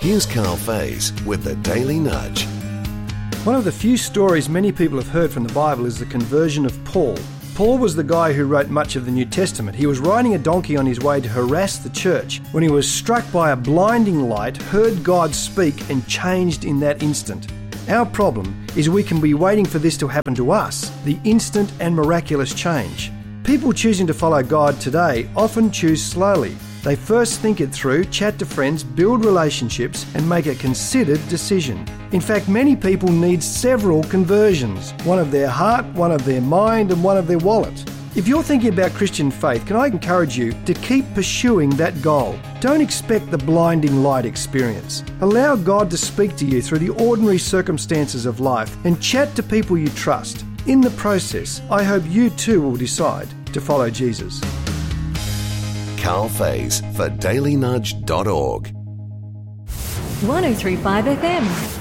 Here's Carl Faze with the Daily Nudge. One of the few stories many people have heard from the Bible is the conversion of Paul. Paul was the guy who wrote much of the New Testament. He was riding a donkey on his way to harass the church when he was struck by a blinding light, heard God speak, and changed in that instant. Our problem is we can be waiting for this to happen to us, the instant and miraculous change. People choosing to follow God today often choose slowly. They first think it through, chat to friends, build relationships, and make a considered decision. In fact, many people need several conversions, one of their heart, one of their mind, and one of their wallet. If you're thinking about Christian faith, can I encourage you to keep pursuing that goal? Don't expect the blinding light experience. Allow God to speak to you through the ordinary circumstances of life and chat to people you trust. In the process, I hope you too will decide to follow Jesus. Carl Faze for dailynudge.org. 103.5 FM.